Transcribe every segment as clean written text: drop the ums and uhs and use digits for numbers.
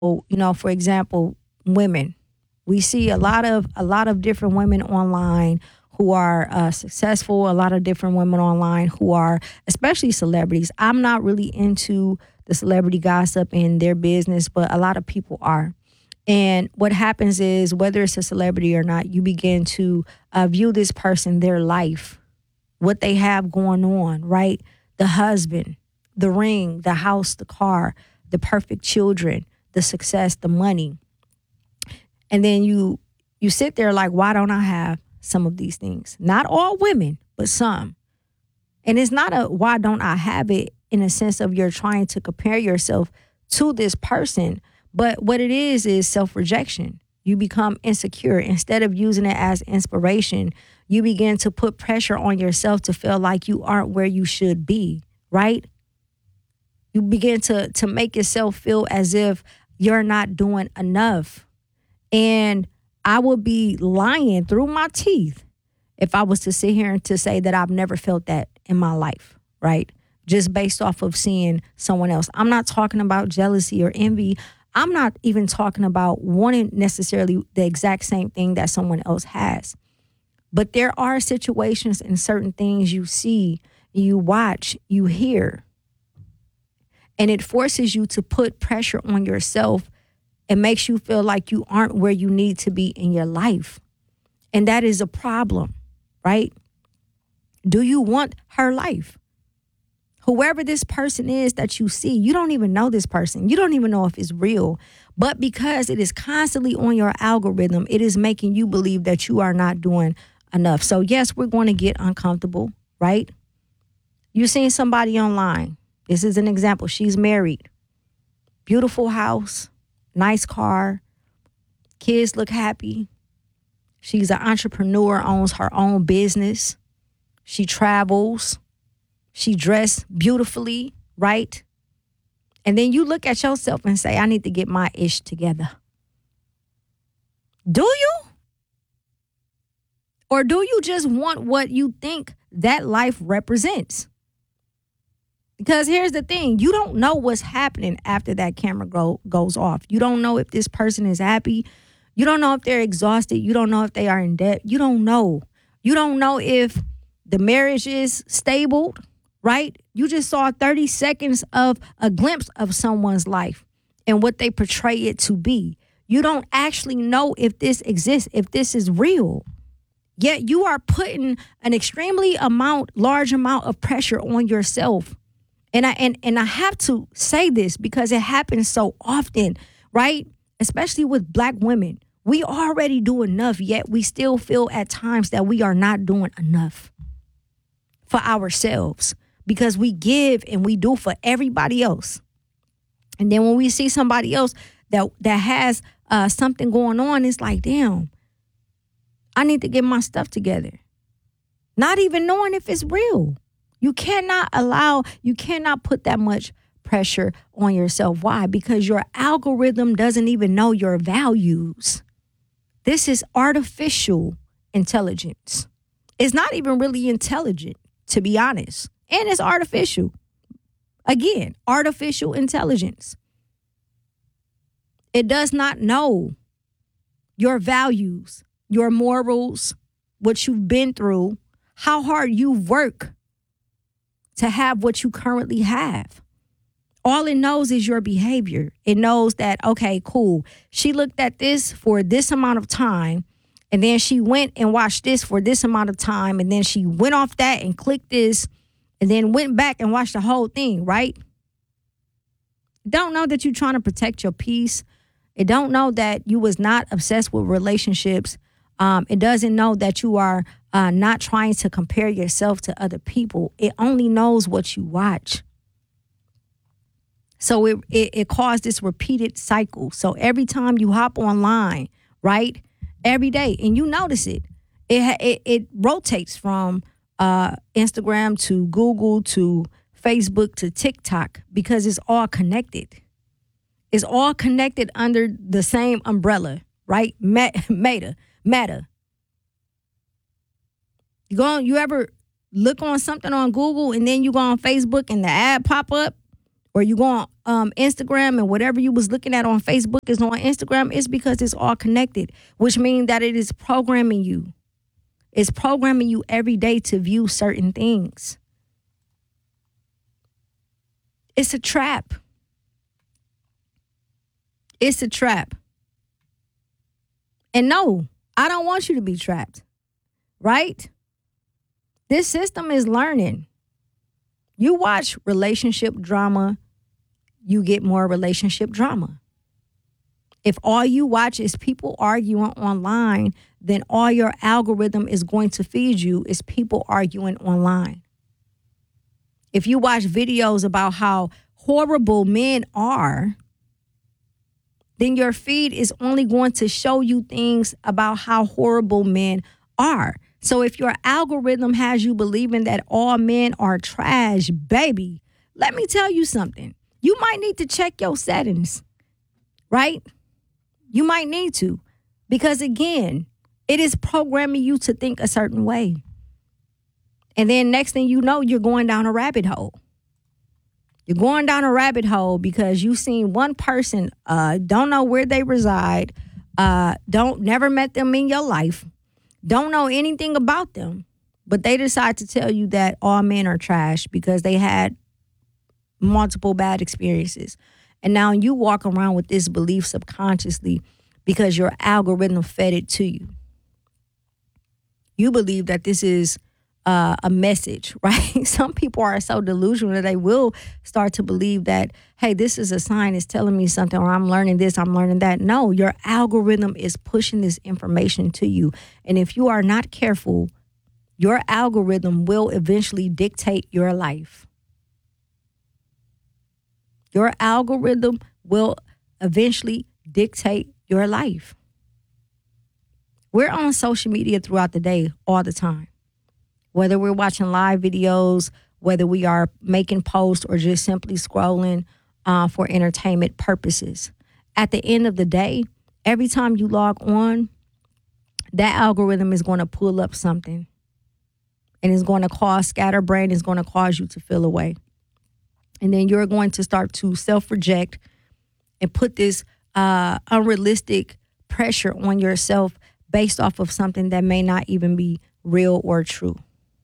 For example, women. We see a lot of different women online who are successful. A lot of different women online who are, especially celebrities. I'm not really into the celebrity gossip in their business, but a lot of people are. And what happens is, whether it's a celebrity or not, you begin to view this person, their life, what they have going on, right? The husband, the ring, the house, the car, the perfect children, the success, the money. And then you sit there like, why don't I have some of these things? Not all women, but some. And it's not a why don't I have it in a sense of you're trying to compare yourself to this person. But what it is self-rejection. You become insecure. Instead of using it as inspiration, you begin to put pressure on yourself to feel like you aren't where you should be, right? You begin to make yourself feel as if you're not doing enough. And I would be lying through my teeth if I was to sit here and to say that I've never felt that in my life, right? Just based off of seeing someone else. I'm not talking about jealousy or envy. I'm not even talking about wanting necessarily the exact same thing that someone else has. But there are situations and certain things you see, you watch, you hear, and it forces you to put pressure on yourself and makes you feel like you aren't where you need to be in your life. And that is a problem, right? Do you want her life? Whoever this person is that you see, you don't even know this person. You don't even know if it's real. But because it is constantly on your algorithm, it is making you believe that you are not doing enough. So yes, we're going to get uncomfortable, right? You're seeing somebody online. This is an example. She's married. Beautiful house, nice car, kids look happy. She's an entrepreneur, owns her own business. She travels. She dressed beautifully, right? And then you look at yourself and say, I need to get my ish together. Do you? Or do you just want what you think that life represents? Because here's the thing. You don't know what's happening after that camera goes off. You don't know if this person is happy. You don't know if they're exhausted. You don't know if they are in debt. You don't know. You don't know if the marriage is stable, right? You just saw 30 seconds of a glimpse of someone's life and what they portray it to be. You don't actually know if this exists, if this is real. Yet you are putting an extremely large amount of pressure on yourself. And I have to say this because it happens so often, right? Especially with Black women. We already do enough, yet we still feel at times that we are not doing enough for ourselves because we give and we do for everybody else. And then when we see somebody else that has something going on, it's like, damn, I need to get my stuff together. Not even knowing if it's real. You cannot put that much pressure on yourself. Why? Because your algorithm doesn't even know your values. This is artificial intelligence. It's not even really intelligent, to be honest. And it's artificial. Again, artificial intelligence. It does not know your values, your morals, what you've been through, how hard you work to have what you currently have. All it knows is your behavior. It knows that, okay, cool. She looked at this for this amount of time, and then she went and watched this for this amount of time, and then she went off that and clicked this, and then went back and watched the whole thing, right? Don't know that you're trying to protect your peace. It don't know that you was not obsessed with relationships. It doesn't know that you are not trying to compare yourself to other people. It only knows what you watch. So it caused this repeated cycle. So every time you hop online, right, every day, and you notice it rotates from Instagram to Google to Facebook to TikTok because it's all connected. It's all connected under the same umbrella, right? Meta. You ever look on something on Google and then you go on Facebook and the ad pop up? Or you go on Instagram and whatever you was looking at on Facebook is on Instagram, it's because it's all connected, which means that it is programming you. It's programming you every day to view certain things. It's a trap. It's a trap. And no, I don't want you to be trapped, right? This system is learning. You watch relationship drama, you get more relationship drama. If all you watch is people arguing online, then all your algorithm is going to feed you is people arguing online. If you watch videos about how horrible men are, then your feed is only going to show you things about how horrible men are. So if your algorithm has you believing that all men are trash, baby, let me tell you something. You might need to check your settings, right? You might need to, because again, it is programming you to think a certain way. And then next thing you know, you're going down a rabbit hole. You're going down a rabbit hole because you've seen one person, don't know where they reside, never met them in your life, don't know anything about them, but they decide to tell you that all men are trash because they had multiple bad experiences. And now you walk around with this belief subconsciously because your algorithm fed it to you. You believe that this is a message, right? Some people are so delusional that they will start to believe that, hey, this is a sign, it's telling me something, or I'm learning this, I'm learning that. No, your algorithm is pushing this information to you. And if you are not careful, your algorithm will eventually dictate your life. Your algorithm will eventually dictate your life. We're on social media throughout the day all the time. Whether we're watching live videos, whether we are making posts or just simply scrolling for entertainment purposes. At the end of the day, every time you log on, that algorithm is going to pull up something. And it's going to cause scatterbrain, it's going to cause you to feel away. And then you're going to start to self-reject and put this unrealistic pressure on yourself based off of something that may not even be real or true.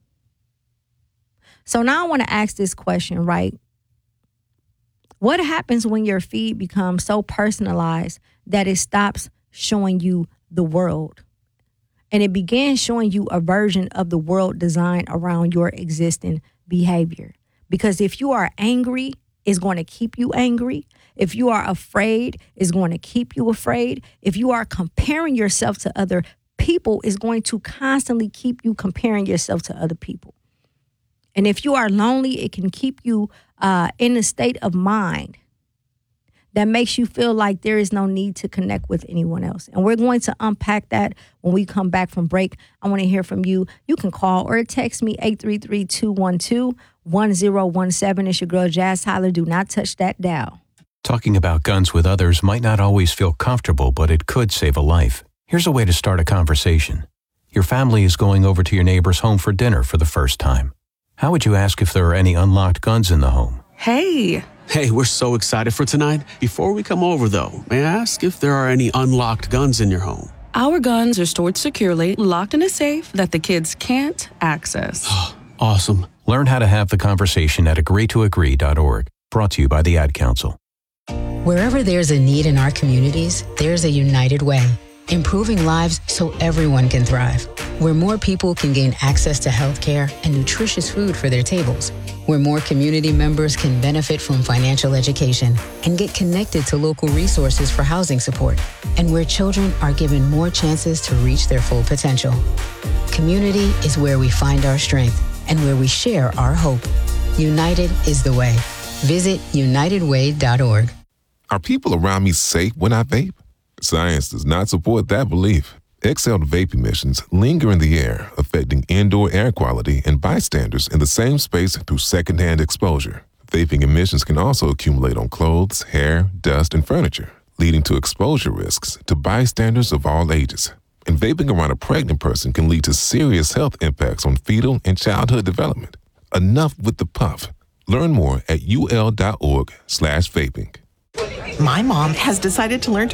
So now I want to ask this question, right? What happens when your feed becomes so personalized that it stops showing you the world? And it begins showing you a version of the world designed around your existing behavior. Because if you are angry, it's going to keep you angry. If you are afraid, it's going to keep you afraid. If you are comparing yourself to other people, it's going to constantly keep you comparing yourself to other people. And if you are lonely, it can keep you in a state of mind that makes you feel like there is no need to connect with anyone else. And we're going to unpack that when we come back from break. I want to hear from you. You can call or text me 833-212-1017. It's your girl, Jazz Tyler. Do not touch that dial. Talking about guns with others might not always feel comfortable, but it could save a life. Here's a way to start a conversation. Your family is going over to your neighbor's home for dinner for the first time. How would you ask if there are any unlocked guns in the home? Hey, we're so excited for tonight. Before we come over, though, may I ask if there are any unlocked guns in your home? Our guns are stored securely, locked in a safe that the kids can't access. Awesome. Learn how to have the conversation at agreetoagree.org. Brought to you by the Ad Council. Wherever there's a need in our communities, there's a United Way. Improving lives so everyone can thrive. Where more people can gain access to health care and nutritious food for their tables. Where more community members can benefit from financial education and get connected to local resources for housing support. And where children are given more chances to reach their full potential. Community is where we find our strength and where we share our hope. United is the way. Visit unitedway.org. Are people around me safe when I vape? Science does not support that belief. Exhaled vape emissions linger in the air, affecting indoor air quality and bystanders in the same space through secondhand exposure. Vaping emissions can also accumulate on clothes, hair, dust, and furniture, leading to exposure risks to bystanders of all ages. And vaping around a pregnant person can lead to serious health impacts on fetal and childhood development. Enough with the puff. Learn more at ul.org/vaping. My mom has decided to learn to